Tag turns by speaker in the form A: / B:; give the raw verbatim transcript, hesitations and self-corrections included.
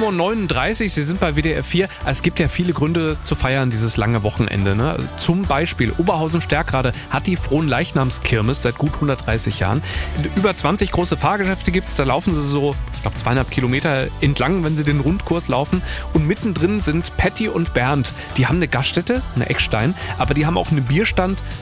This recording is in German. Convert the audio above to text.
A: sieben Uhr neununddreißig, Sie sind bei W D R vier. Es gibt ja viele Gründe zu feiern, dieses lange Wochenende. Ne? Zum Beispiel Oberhausen-Stärkrade hat die Fronleichnamskirmes seit gut hundertdreißig Jahren. Über zwanzig große Fahrgeschäfte gibt es, da laufen sie so, ich glaube, zweieinhalb Kilometer entlang, wenn sie den Rundkurs laufen. Und mittendrin sind Patty und Bernd. Die haben eine Gaststätte, eine Eckstein, aber die haben auch einen Bierstand